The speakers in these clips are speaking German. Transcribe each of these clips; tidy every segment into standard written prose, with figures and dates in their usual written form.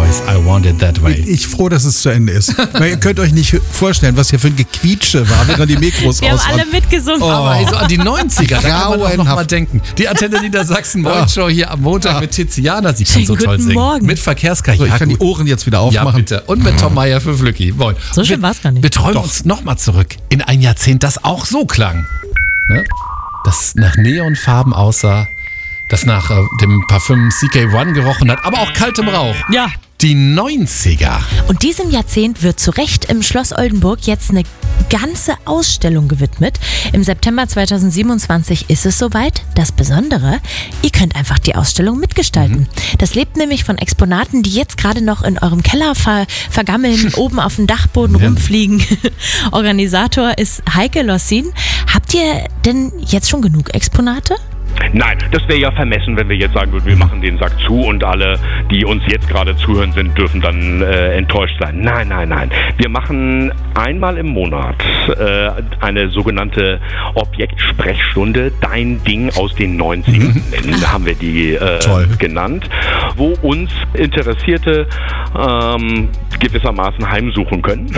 Voice, I Want It That Way. Ich froh, dass es zu Ende ist. Weil ihr könnt euch nicht vorstellen, was hier für ein Gequietsche war, während die Mikros Wir haben raus alle mitgesungen. Aber also an die 90er, da kann man doch noch mal Grauenhaft. denken. Die Antenne Niedersachsen Morgenshow hier am Montag mit Tiziana. Sie kann so Schönen toll guten singen. Morgen. Mit Verkehrskajak. So, ich kann die Ohren jetzt wieder Ja, aufmachen. bitte. Und mit Tom Meyer für Flücki. Moin. So schön war's gar nicht. Wir träumen uns nochmal zurück in ein Jahrzehnt, das auch so klang. Ne? Das nach Neonfarben aussah, das nach dem Parfüm CK1 gerochen hat, aber auch kaltem Rauch. Ja. Die 90er. Und diesem Jahrzehnt wird zu Recht im Schloss Oldenburg jetzt eine ganze Ausstellung gewidmet. Im September 2027 ist es soweit. Das Besondere, ihr könnt einfach die Ausstellung mitgestalten. Das lebt nämlich von Exponaten, die jetzt gerade noch in eurem Keller vergammeln, oben auf dem Dachboden rumfliegen. Organisator ist Heike Lossin. Habt ihr denn jetzt schon genug Exponate? Nein, das wäre ja vermessen, wenn wir jetzt sagen würden, wir machen den Sack zu und alle, die uns jetzt gerade zuhören sind, dürfen dann enttäuscht sein. Nein. Wir machen einmal im Monat eine sogenannte Objektsprechstunde, Dein Ding aus den 90ern, haben wir die genannt, wo uns Interessierte gewissermaßen heimsuchen können.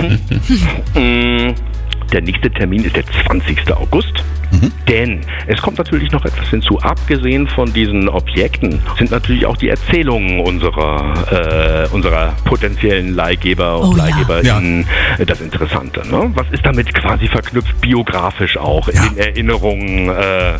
Der nächste Termin ist der 20. August. Denn es kommt natürlich noch etwas hinzu. Abgesehen von diesen Objekten sind natürlich auch die Erzählungen unserer potenziellen Leihgeber und Leihgeberinnen das Interessante. Ne? Was ist damit quasi verknüpft, biografisch auch, in den Erinnerungen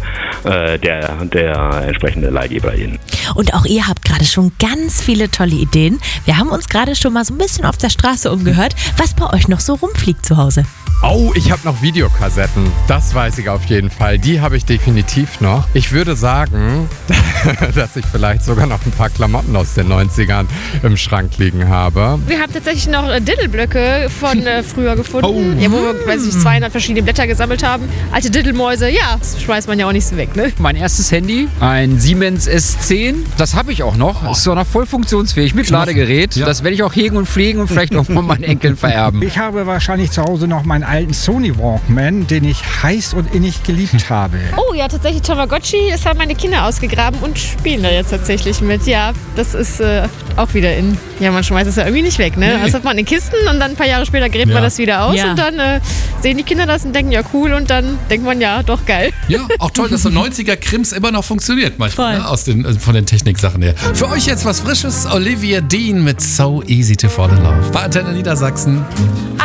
der entsprechenden Leihgeberinnen. Und auch ihr habt gerade schon ganz viele tolle Ideen. Wir haben uns gerade schon mal so ein bisschen auf der Straße umgehört, was bei euch noch so rumfliegt zu Hause. Oh, ich habe noch Videokassetten. Das weiß ich auf jeden Fall. Die habe ich definitiv noch. Ich würde sagen, dass ich vielleicht sogar noch ein paar Klamotten aus den 90ern im Schrank liegen habe. Wir haben tatsächlich noch Diddelblöcke von früher gefunden. Ja, wo wir, 200 verschiedene Blätter gesammelt haben. Alte Diddelmäuse, ja, das schmeißt man ja auch nicht so weg, ne? Mein erstes Handy, ein Siemens S10. Das habe ich auch noch. Ist auch noch voll funktionsfähig mit Ladegerät. Ja. Das werde ich auch hegen und pflegen und vielleicht auch mal meinen Enkeln vererben. Ich habe wahrscheinlich zu Hause noch meinen alten Sony Walkman, den ich heiß und innig geliebt habe. Oh ja, tatsächlich Tamagotchi, das haben meine Kinder ausgegraben und spielen da jetzt tatsächlich mit. Ja, das ist auch wieder in. Ja, man schmeißt es ja irgendwie nicht weg, ne? Das hat man in Kisten und dann ein paar Jahre später gräbt man das wieder aus und dann sehen die Kinder das und denken, ja cool, und dann denkt man, ja, doch geil. Ja, auch toll, dass so 90er-Krims immer noch funktioniert manchmal, ne? Von den Techniksachen her. Für euch jetzt was Frisches, Olivia Dean mit So Easy to Fall in Love. Bei Antenne Niedersachsen.